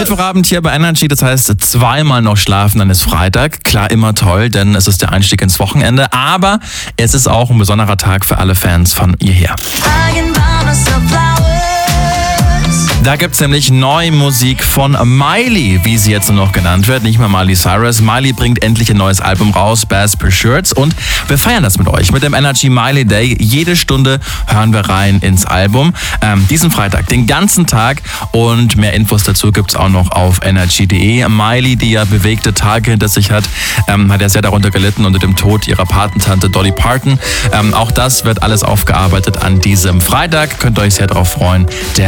Mittwochabend hier bei Energy, das heißt zweimal noch schlafen, dann ist Freitag. Klar, immer toll, denn es ist der Einstieg ins Wochenende, aber es ist auch ein besonderer Tag für alle Fans von ihr her. Da gibt's nämlich neue Musik von Miley, wie sie jetzt nur noch genannt wird, nicht mehr Miley Cyrus. Miley bringt endlich ein neues Album raus, Bass Per Shirts, und wir feiern das mit euch, mit dem Energy Miley Day. Jede Stunde hören wir rein ins Album. Diesen Freitag, den ganzen Tag, und mehr Infos dazu gibt's auch noch auf energy.de. Miley, die ja bewegte Tage hinter sich hat ja sehr darunter gelitten unter dem Tod ihrer Patentante Dolly Parton. Auch das wird alles aufgearbeitet an diesem Freitag. Könnt ihr euch sehr darauf freuen. Der